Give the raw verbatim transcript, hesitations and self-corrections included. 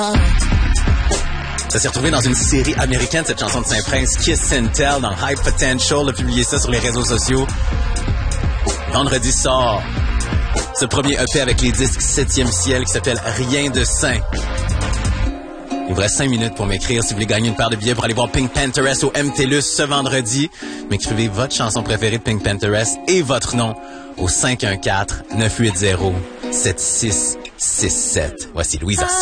Ça s'est retrouvé dans une série américaine, cette chanson de Saint-Prince, Kiss and Tell, dans High Potential, a publié ça sur les réseaux sociaux. Vendredi sort ce premier E P avec les disques septième ciel qui s'appelle Rien de Saint. Il vous reste cinq minutes pour m'écrire si vous voulez gagner une paire de billets pour aller voir Pink Pantheress au M T L U S ce vendredi. M'écrivez votre chanson préférée de Pink Pantheress et votre nom au cinq un quatre, neuf huit zéro, sept six six sept. Voici Louise Arson.